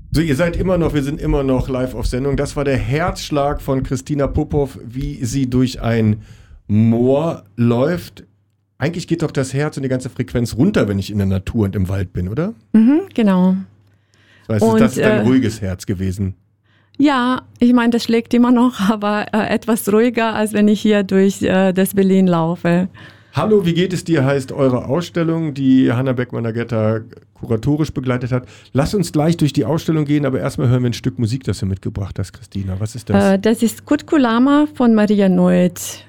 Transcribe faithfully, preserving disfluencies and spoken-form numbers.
So, ihr seid immer noch, wir sind immer noch live auf Sendung. Das war der Herzschlag von Christina Popov, wie sie durch ein Moor läuft. Eigentlich geht doch das Herz und die ganze Frequenz runter, wenn ich in der Natur und im Wald bin, oder? Mhm, genau. Das heißt, und, das ist ein äh, ruhiges Herz gewesen. Ja, ich meine, das schlägt immer noch, aber äh, etwas ruhiger, als wenn ich hier durch äh, das Berlin laufe. Hallo, wie geht es dir, heißt eure Ausstellung, die Hanna Beckmann-Agetta kuratorisch begleitet hat. Lass uns gleich durch die Ausstellung gehen, aber erstmal hören wir ein Stück Musik, das du mitgebracht hast, Christina. Was ist das? Äh, das ist Kutkulama von Maria Noeth.